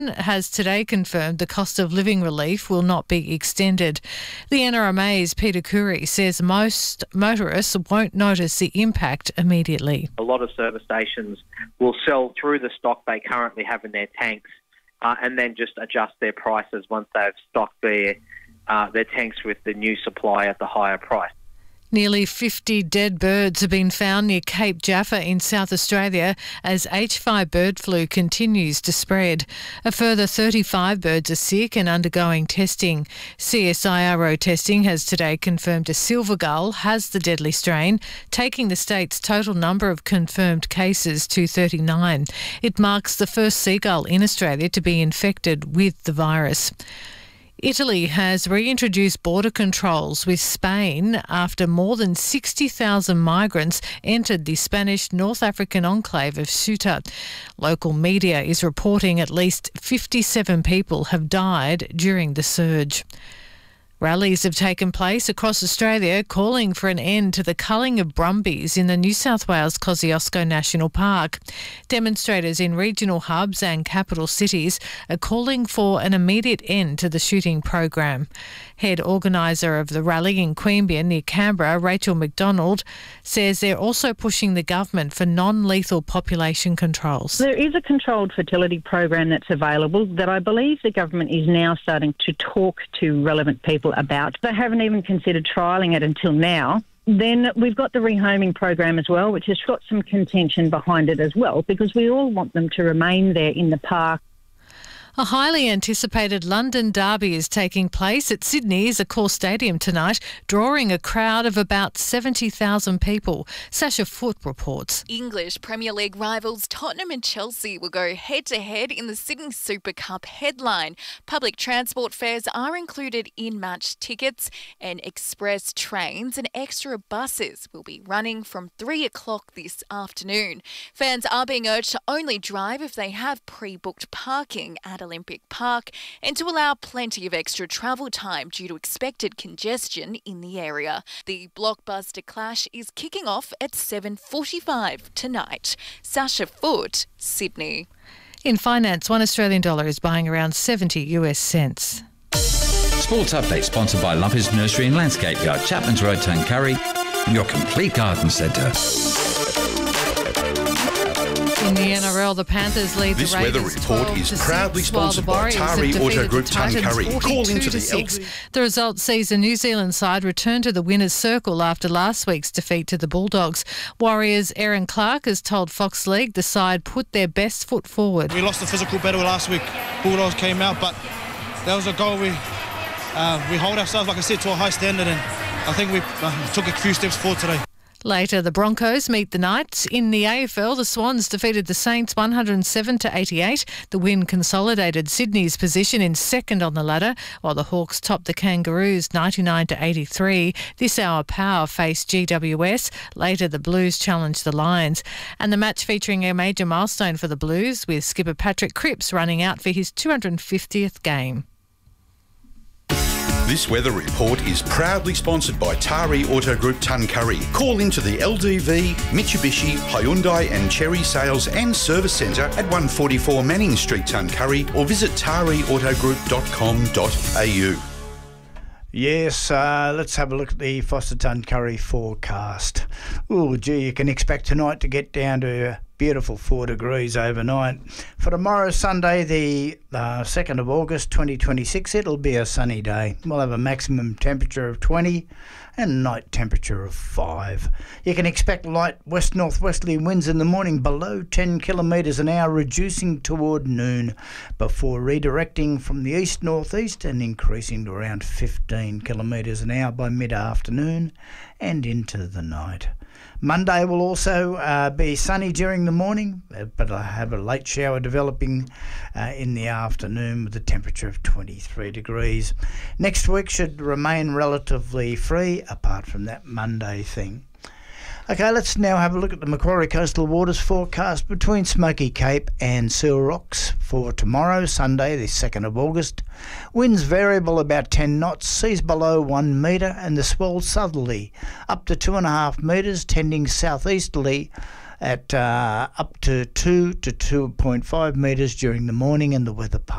has today confirmed the cost of living relief will not be extended. The NRMA's Peter Curry says most motorists won't notice the impact immediately. A lot of service stations will sell through the stock they currently have in their tanks and then just adjust their prices once they've stocked their tanks with the new supply at the higher price. Nearly 50 dead birds have been found near Cape Jaffa in South Australia as H5 bird flu continues to spread. A further 35 birds are sick and undergoing testing. CSIRO testing has today confirmed a silver gull has the deadly strain, taking the state's total number of confirmed cases to 39. It marks the first seagull in Australia to be infected with the virus. Italy has reintroduced border controls with Spain after more than 60,000 migrants entered the Spanish North African enclave of Ceuta. Local media is reporting at least 57 people have died during the surge. Rallies have taken place across Australia calling for an end to the culling of brumbies in the New South Wales Kosciuszko National Park. Demonstrators in regional hubs and capital cities are calling for an immediate end to the shooting program. Head organiser of the rally in Queanbeyan near Canberra, Rachel McDonald, says they're also pushing the government for non-lethal population controls. There is a controlled fertility program that's available that I believe the government is now starting to talk to relevant people about. They haven't even considered trialling it until now. Then we've got the rehoming program as well, which has got some contention behind it as well, because we all want them to remain there in the park. A highly anticipated London derby is taking place at Sydney's Accor Stadium tonight, drawing a crowd of about 70,000 people. Sasha Foote reports. English Premier League rivals Tottenham and Chelsea will go head-to-head in the Sydney Super Cup headline. Public transport fares are included in match tickets, and express trains and extra buses will be running from 3 o'clock this afternoon. Fans are being urged to only drive if they have pre-booked parking at Olympic Park and to allow plenty of extra travel time due to expected congestion in the area. The blockbuster clash is kicking off at 7:45 tonight. Sasha Foote, Sydney. In finance, $1 Australian is buying around 70 US cents. Sports Update sponsored by Lumpers Nursery and Landscape Yard, Chapman's Road, Tuncurry, your complete garden centre. In the NRL, the Panthers lead the Raiders. This weather report is proudly sponsored by Tari Auto Group Tuncurry. Call into the LG. The result sees the New Zealand side return to the winner's circle after last week's defeat to the Bulldogs. Warriors' Aaron Clark has told Fox League the side put their best foot forward. We lost the physical battle last week. Bulldogs came out, but that was a goal. We hold ourselves, like I said, to a high standard, and I think we took a few steps forward today. Later, the Broncos meet the Knights. In the AFL, the Swans defeated the Saints 107-88. The win consolidated Sydney's position in second on the ladder, while the Hawks topped the Kangaroos 99-83. This hour, Power faced GWS. Later, the Blues challenged the Lions. And the match featuring a major milestone for the Blues, with skipper Patrick Cripps running out for his 250th game. This weather report is proudly sponsored by Tari Auto Group Tuncurry. Call into the LDV, Mitsubishi, Hyundai and Cherry Sales and Service Centre at 144 Manning Street, Tuncurry, or visit tariautogroup.com.au. Yes, let's have a look at the Foster Tuncurry forecast. Oh, gee, you can expect tonight to get down to beautiful 4 degrees overnight. For tomorrow, Sunday, the 2nd of August 2026, it'll be a sunny day. We'll have a maximum temperature of 20 and a night temperature of 5. You can expect light west-northwesterly winds in the morning below 10 kilometres an hour, reducing toward noon before redirecting from the east-northeast and increasing to around 15 kilometres an hour by mid-afternoon and into the night. Monday will also be sunny during the morning, but I have a late shower developing in the afternoon with a temperature of 23 degrees. Next week should remain relatively free, apart from that Monday thing. Okay, let's now have a look at the Macquarie Coastal Waters forecast between Smoky Cape and Seal Rocks for tomorrow, Sunday, the 2nd of August. Winds variable about 10 knots, seas below 1 metre, and the swell southerly up to 2.5 metres, tending southeasterly at up to 2 to 2.5 metres during the morning, and the weather